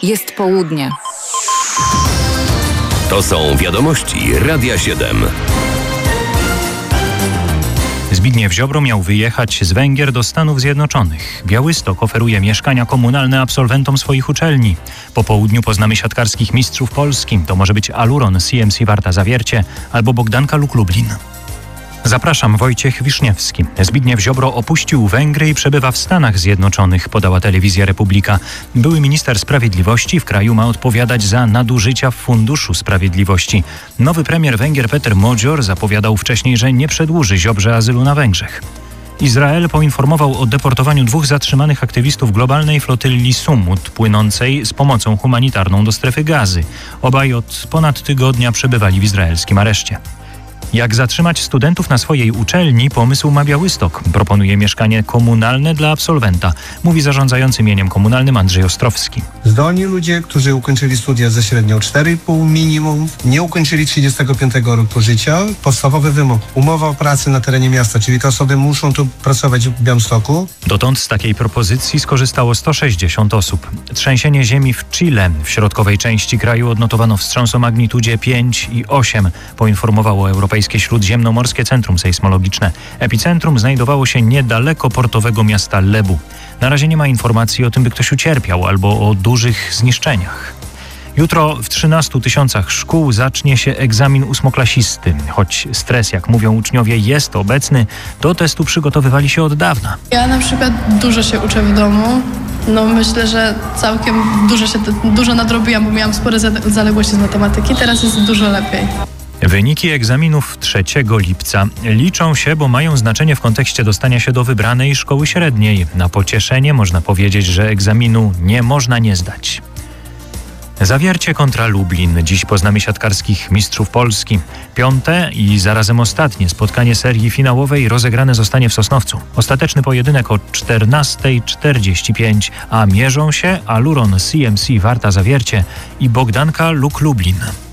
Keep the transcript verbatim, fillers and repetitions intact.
Jest południe. To są wiadomości Radia siedem. Zbigniew Ziobro miał wyjechać z Węgier do Stanów Zjednoczonych. Białystok oferuje mieszkania komunalne absolwentom swoich uczelni. Po południu poznamy siatkarskich mistrzów Polski. To może być Aluron C M C Warta Zawiercie albo Bogdanka Luk Lublin. Zapraszam, Wojciech Wiszniewski. Zbigniew Ziobro opuścił Węgry i przebywa w Stanach Zjednoczonych, podała telewizja Republika. Były minister sprawiedliwości w kraju ma odpowiadać za nadużycia w Funduszu Sprawiedliwości. Nowy premier Węgier Peter Modzior zapowiadał wcześniej, że nie przedłuży Ziobrze azylu na Węgrzech. Izrael poinformował o deportowaniu dwóch zatrzymanych aktywistów globalnej flotylli Sumut płynącej z pomocą humanitarną do strefy Gazy. Obaj od ponad tygodnia przebywali w izraelskim areszcie. Jak zatrzymać studentów na swojej uczelni? Pomysł ma Białystok. Proponuje mieszkanie komunalne dla absolwenta, mówi zarządzający mieniem komunalnym Andrzej Ostrowski. Zdolni ludzie, którzy ukończyli studia ze średnią cztery i pół minimum, nie ukończyli trzydziestego piątego roku życia. Podstawowy wymóg, umowa o pracę na terenie miasta, czyli te osoby muszą tu pracować w Białymstoku. Dotąd z takiej propozycji skorzystało sto sześćdziesiąt osób. Trzęsienie ziemi w Chile, w środkowej części kraju, odnotowano wstrząs o magnitudzie pięć i osiem, poinformowało Europejskie Śródziemnomorskie Centrum Sejsmologiczne. Epicentrum znajdowało się niedaleko portowego miasta Lebu. Na razie nie ma informacji o tym, by ktoś ucierpiał albo o dużych zniszczeniach. Jutro w trzynastu tysiącach szkół zacznie się egzamin ósmoklasisty. Choć stres, jak mówią uczniowie, jest obecny, do testu przygotowywali się od dawna. Ja na przykład dużo się uczę w domu. No myślę, że całkiem dużo, się, dużo nadrobiłam, bo miałam spore zaległości z matematyki. Teraz jest dużo lepiej. Wyniki egzaminów trzeciego lipca liczą się, bo mają znaczenie w kontekście dostania się do wybranej szkoły średniej. Na pocieszenie można powiedzieć, że egzaminu nie można nie zdać. Zawiercie kontra Lublin. Dziś poznamy siatkarskich mistrzów Polski. Piąte i zarazem ostatnie spotkanie serii finałowej rozegrane zostanie w Sosnowcu. Ostateczny pojedynek o czternasta czterdzieści pięć, a mierzą się Aluron C M C Warta Zawiercie i Bogdanka Luk Lublin.